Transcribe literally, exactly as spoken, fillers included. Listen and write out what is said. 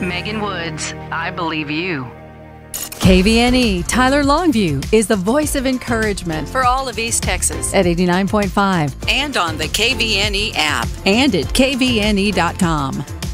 Megan Woods, I believe you. K V N E Tyler Longview is the voice of encouragement for all of East Texas at eighty-nine point five and on the K V N E app and at K V N E dot com.